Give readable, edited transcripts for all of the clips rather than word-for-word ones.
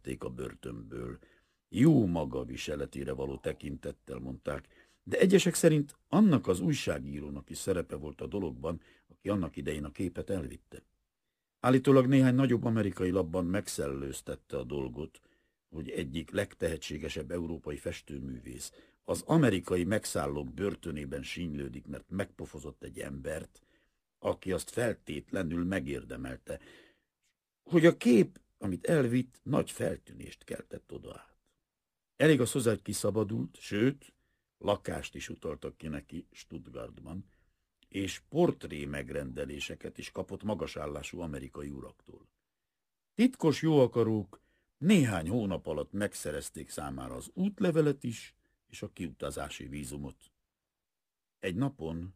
kivették a börtönből. Jó maga viseletére való tekintettel mondták, de egyesek szerint annak az újságírónak is szerepe volt a dologban, aki annak idején a képet elvitte. Állítólag néhány nagyobb amerikai labban megszellőztette a dolgot, hogy egyik legtehetségesebb európai festőművész az amerikai megszállók börtönében sínylődik, mert megpofozott egy embert, aki azt feltétlenül megérdemelte, hogy a kép, amit elvitt, nagy feltűnést keltett oda át. Elég az hozzá, hogy kiszabadult, sőt, lakást is utaltak ki neki Stuttgartban, és portré megrendeléseket is kapott magasállású amerikai uraktól. Titkos jóakarók néhány hónap alatt megszerezték számára az útlevelet is, és a kiutazási vízumot. Egy napon,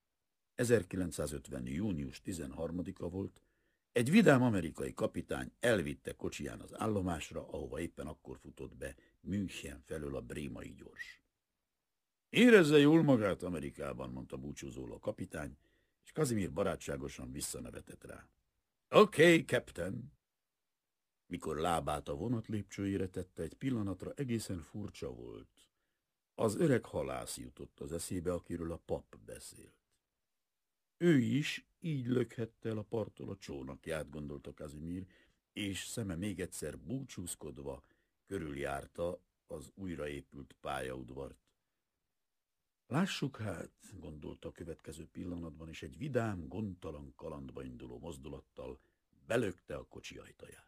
1950. június 13-a volt, egy vidám amerikai kapitány elvitte kocsiján az állomásra, ahova éppen akkor futott be München felől a brémai gyors. Érezze jól magát Amerikában, mondta búcsúzóul a kapitány, és Kazimír barátságosan visszanevetett rá. Oké, Captain. Mikor lábát a vonat lépcsőjére tette, egy pillanatra egészen furcsa volt. Az öreg halász jutott az eszébe, akiről a pap beszélt. Ő is így lökhette el a parttól a csónakját, gondolta Kazimír, és szeme még egyszer búcsúzkodva körüljárta az újraépült pályaudvart. Lássuk hát, gondolta a következő pillanatban, és egy vidám, gondtalan kalandba induló mozdulattal belökte a kocsi ajtaját.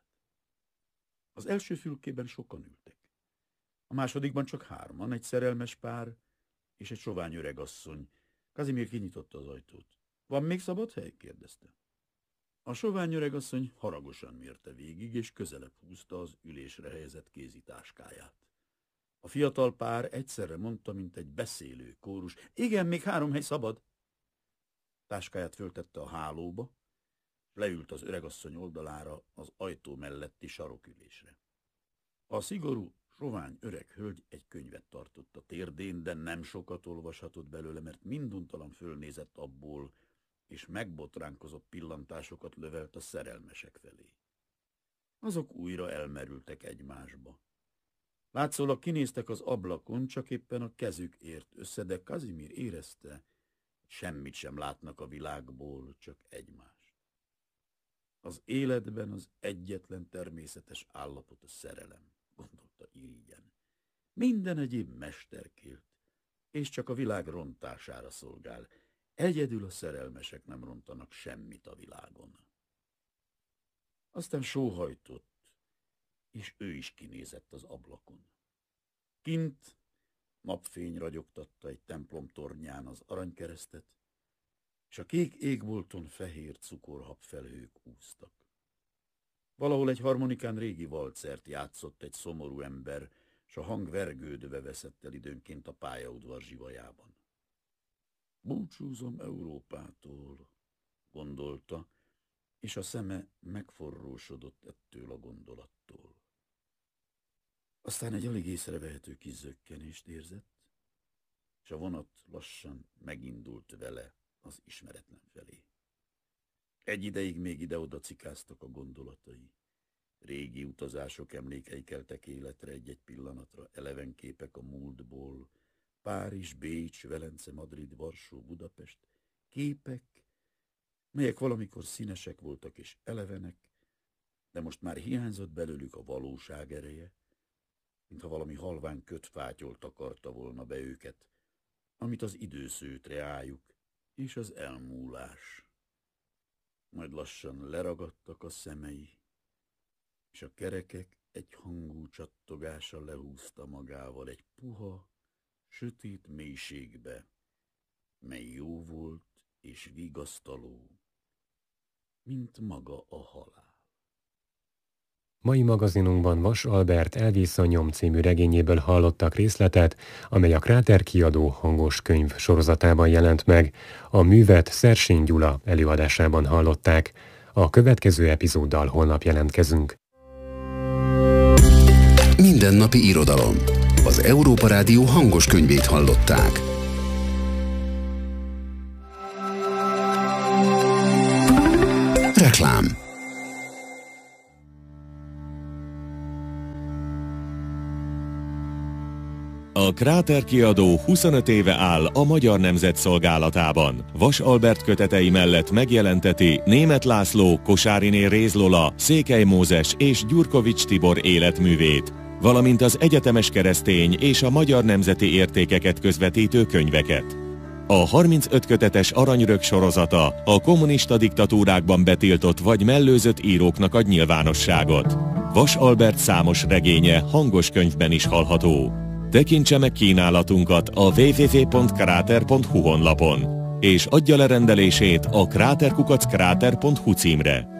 Az első fülkében sokan ültek. A másodikban csak hárman, egy szerelmes pár és egy sovány öregasszony. Kazimír kinyitotta az ajtót. Van még szabad hely? Kérdezte. A sovány öregasszony haragosan mérte végig, és közelebb húzta az ülésre helyezett kézitáskáját. A fiatal pár egyszerre mondta, mint egy beszélő kórus. Igen, még 3 hely szabad. Táskáját föltette a hálóba, leült az öregasszony oldalára az ajtó melletti sarokülésre. A szigorú, sovány öreg hölgy egy könyvet tartott a térdén, de nem sokat olvashatott belőle, mert minduntalan fölnézett abból, és megbotránkozott pillantásokat lövelt a szerelmesek felé. Azok újra elmerültek egymásba. Látszólag kinéztek az ablakon, csak éppen a kezük ért össze, de Kazimír érezte, semmit sem látnak a világból, csak egymást. Az életben az egyetlen természetes állapot a szerelem, gondolta irigyen. Minden egyéb mesterkélt, és csak a világ rontására szolgál. Egyedül a szerelmesek nem rontanak semmit a világon. Aztán sóhajtott, és ő is kinézett az ablakon. Kint napfény ragyogtatta egy templom tornyán az aranykeresztet, és a kék égbolton fehér cukorhabfelhők úsztak. Valahol egy harmonikán régi valcert játszott egy szomorú ember, s a hang vergődve veszett el időnként a pályaudvar zsivajában. Búcsúzom Európától, gondolta, és a szeme megforrósodott ettől a gondolattól. Aztán egy alig észrevehető kis zökkenést érzett, és a vonat lassan megindult vele az ismeretlen felé. Egy ideig még ide-oda cikáztak a gondolatai. Régi utazások emlékei keltek életre egy-egy pillanatra, eleven képek a múltból, Párizs, Bécs, Velence, Madrid, Varsó, Budapest, képek, melyek valamikor színesek voltak és elevenek, de most már hiányzott belőlük a valóság ereje, mintha valami halvány kötfátyol takarta volna be őket, amit az időszőtre álljuk, és az elmúlás. Majd lassan leragadtak a szemei, és a kerekek egy hangú csattogása lehúzta magával egy puha, sötét mélységbe, mely jó volt és vigasztaló, mint maga a halál. Mai magazinunkban Vas Albert Elvész a nyom című regényéből hallottak részletet, amely a Kráter kiadó hangos könyv sorozatában jelent meg. A művet Szersény Gyula előadásában hallották. A következő epizóddal holnap jelentkezünk. Mindennapi irodalom. Az Európa Rádió hangos könyvét hallották. Reklám. A Kráter kiadó 25 éve áll a magyar nemzet szolgálatában. Vas Albert kötetei mellett megjelenteti Németh László, Kosáriné Réz Lola, Székely Mózes és Gyurkovics Tibor életművét, valamint az egyetemes keresztény és a magyar nemzeti értékeket közvetítő könyveket. A 35 kötetes Aranyrög sorozata a kommunista diktatúrákban betiltott vagy mellőzött íróknak ad nyilvánosságot. Vas Albert számos regénye hangos könyvben is hallható. Tekintse meg kínálatunkat a www.krater.hu honlapon, és adja le rendelését a kraterkukackráter.hu címre.